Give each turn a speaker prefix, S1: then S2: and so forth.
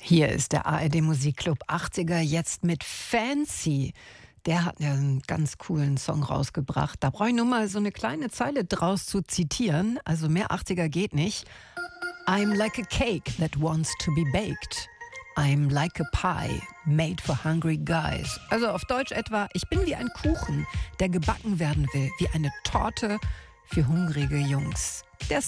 S1: Hier ist der ARD Musikclub 80er jetzt mit Fancy. Der hat ja einen ganz coolen Song rausgebracht. Da brauche ich nur mal so eine kleine Zeile draus zu zitieren. Also mehr 80er geht nicht. I'm like a cake that wants to be baked. I'm like a pie made for hungry guys. Also auf Deutsch etwa, ich bin wie ein Kuchen, der gebacken werden will, wie eine Torte für hungrige Jungs. Der